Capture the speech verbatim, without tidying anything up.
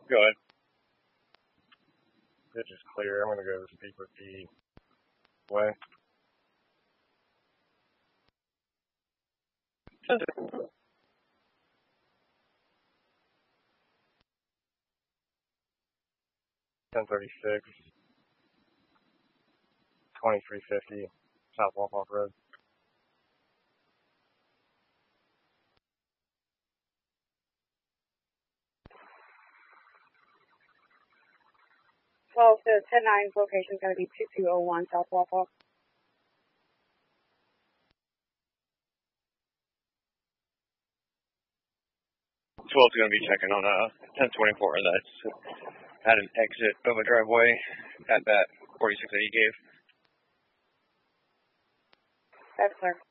Go ahead. Ditch is clear. I'm going to go speak with the way. ten thirty-six, twenty-three fifty, South Walpock Road. Well, the ten nine location is going to be two two zero one South Walpock. twelve's going to be checking on uh, ten twenty-four. That's had an exit of a driveway at that forty-six that he gave. That's clear.